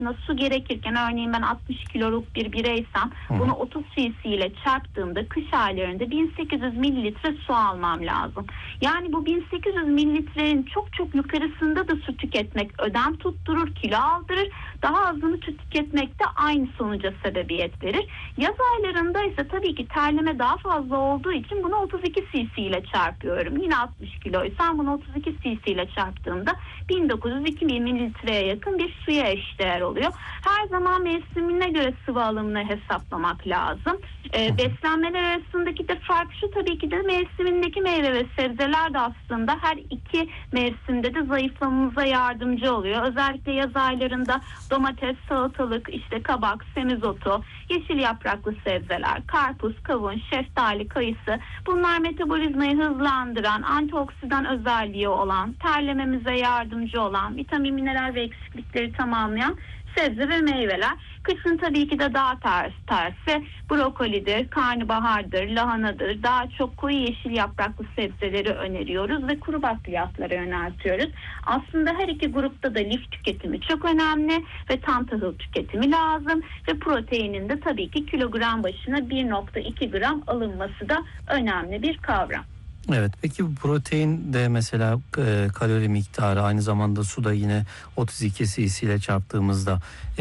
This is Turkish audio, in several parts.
su gerekirken, örneğin ben 60 kiloluk bir bireysem bunu 30 cc ile çarptığımda kış aylarında 1800 mililitre su almam lazım. Yani bu 1800 mililitrenin çok çok yukarısında da su tüketmek ödem tutturur, kilo aldırır. Daha azını tüketmek de aynı sonuca sebebiyet verir. Yaz aylarında ise tabii ki terleme daha fazla olduğu için bunu 32 cc ile çarpıyorum. Yine 60 kiloysam bunu 32 cc ile çarptığımda 1900-2000 mililitreye yakın bir suya eşdeğer oluyor. Her zaman mevsimine göre sıvı alımını hesaplamak lazım. Beslenmeler arasındaki de fark şu, tabii ki de mevsimindeki meyve ve sebzeler de aslında her iki mevsimde de zayıflamamıza yardımcı oluyor. Özellikle yaz aylarında domates, salatalık, işte kabak, semizotu, yeşil yapraklı sebzeler, karpuz, kavun, şeftali, kayısı, bunlar metabolizmayı hızlandıran, antioksidan özelliği olan, terlememize yardımcı olan, vitamin, mineral ve eksiklikleri tamamlayan sebze ve meyveler. Kışın tabii ki de daha tersi brokolidir, karnabahardır, lahanadır. Daha çok koyu yeşil yapraklı sebzeleri öneriyoruz ve kuru bakliyatları yöneltiyoruz. Aslında her iki grupta da lif tüketimi çok önemli ve tam tahıl tüketimi lazım ve proteinin de tabii ki kilogram başına 1,2 gram alınması da önemli bir kavram. Evet, peki bu protein de mesela kalori miktarı, aynı zamanda su da yine 32 cc ile çarptığımızda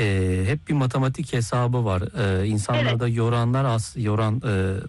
hep bir matematik hesabı var. İnsanlarda Evet. yoran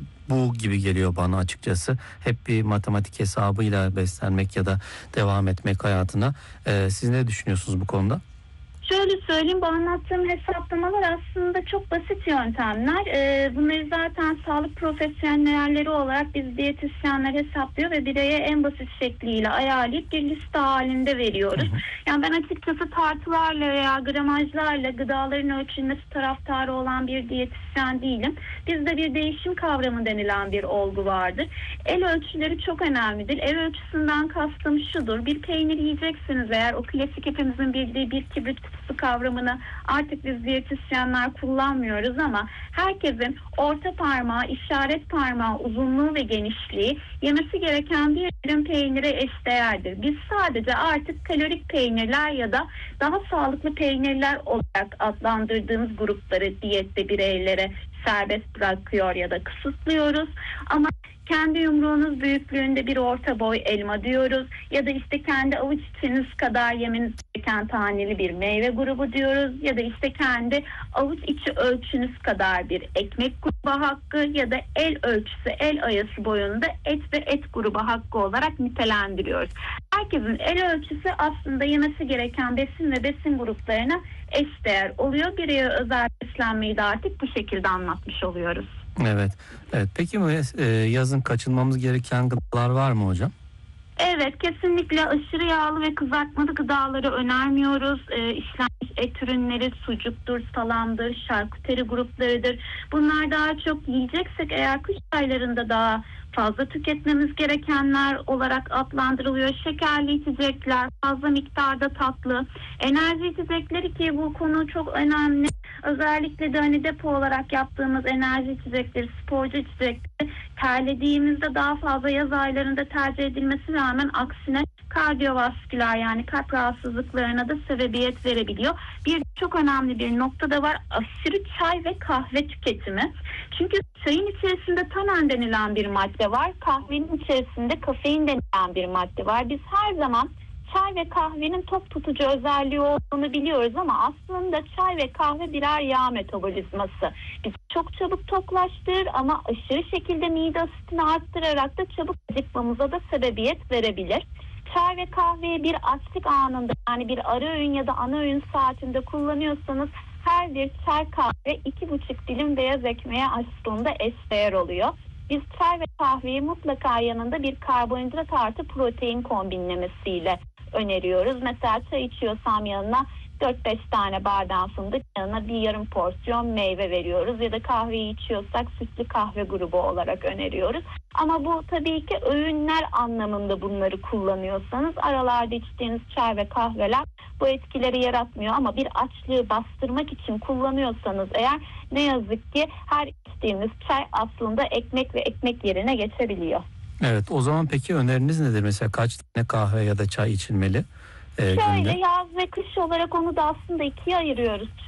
bu gibi geliyor bana açıkçası. Hep bir matematik hesabıyla beslenmek ya da devam etmek hayatına. Siz ne düşünüyorsunuz bu konuda? Şöyle söyleyeyim, bu anlattığım hesaplamalar aslında çok basit yöntemler. Bunları zaten sağlık profesyonelleri olarak biz diyetisyenler hesaplıyor ve bireye en basit şekliyle ayarlayıp bir liste halinde veriyoruz. Yani ben açıkçası tartılarla veya gramajlarla gıdaların ölçülmesi taraftarı olan bir diyetisyen değilim. Bizde bir değişim kavramı denilen bir olgu vardır. El ölçüleri çok önemlidir. El ölçüsünden kastım şudur: bir peynir yiyeceksiniz eğer, o klasik hepimizin bildiği bir kibrit kutusu kavramını artık biz diyetisyenler kullanmıyoruz ama herkesin orta parmağı, işaret parmağı uzunluğu ve genişliği yemesi gereken bir dilim peynire eşdeğerdir. Biz sadece artık kalorik peynirler ya da daha sağlıklı peynirler olarak adlandırdığımız grupları diyette bireylere serbest bırakıyor ya da kısıtlıyoruz. Ama kendi yumruğunuz büyüklüğünde bir orta boy elma diyoruz ya da işte kendi avuç içiniz kadar yemeniz gereken taneli bir meyve grubu diyoruz ya da işte kendi avuç içi ölçünüz kadar bir ekmek grubu hakkı ya da el ölçüsü, el ayası boyunda et ve et grubu hakkı olarak nitelendiriyoruz. Herkesin el ölçüsü aslında yemesi gereken besin ve besin gruplarına eşdeğer oluyor. Bireye özel beslenmeyi de artık bu şekilde anlatmış oluyoruz. Evet. Evet. Peki yazın kaçınmamız gereken gıdalar var mı hocam? Evet, kesinlikle aşırı yağlı ve kızartmalı gıdaları önermiyoruz. İşlenmiş et ürünleri, sucuktur, salamdır, şarküteri gruplarıdır. Bunlar daha çok yiyeceksek eğer kış aylarında daha fazla tüketmemiz gerekenler olarak adlandırılıyor. Şekerli içecekler, fazla miktarda tatlı, enerji içecekleri ki bu konu çok önemli. Özellikle de hani depo olarak yaptığımız enerji içecekleri, sporcu içecekleri terlediğimizde daha fazla yaz aylarında tercih edilmesi rağmen aksine kardiyovasküler yani kalp rahatsızlıklarına da sebebiyet verebiliyor. Bir çok önemli bir nokta da var: aşırı çay ve kahve tüketimi. Çünkü çayın içerisinde tanin denilen bir madde var. Kahvenin içerisinde kafein denilen bir madde var. Biz her zaman çay ve kahvenin tok tutucu özelliği olduğunu biliyoruz ama aslında çay ve kahve birer yağ metabolizması. Bizi çok çabuk toklaştırır ama aşırı şekilde mide asitini arttırarak da çabuk acıkmamıza da sebebiyet verebilir. Çay ve kahveyi bir açlık anında, yani bir ara öğün ya da ana öğün saatinde kullanıyorsanız her bir çay kahve 2,5 dilim beyaz ekmeğe aslında eşdeğer oluyor. Biz çay ve kahveyi mutlaka yanında bir karbonhidrat artı protein kombinlemesiyle öneriyoruz. Mesela çay içiyorsam yanına 4-5 tane badem fındık, yanına bir yarım porsiyon meyve veriyoruz ya da kahveyi içiyorsak sütlü kahve grubu olarak öneriyoruz. Ama bu tabii ki öğünler anlamında bunları kullanıyorsanız, aralarda içtiğiniz çay ve kahveler bu etkileri yaratmıyor ama bir açlığı bastırmak için kullanıyorsanız eğer, ne yazık ki her içtiğiniz çay aslında ekmek ve ekmek yerine geçebiliyor. Evet, o zaman peki öneriniz nedir? Mesela kaç tane kahve ya da çay içilmeli Şöyle günde? yaz ve kış olarak onu da aslında ikiye ayırıyoruz.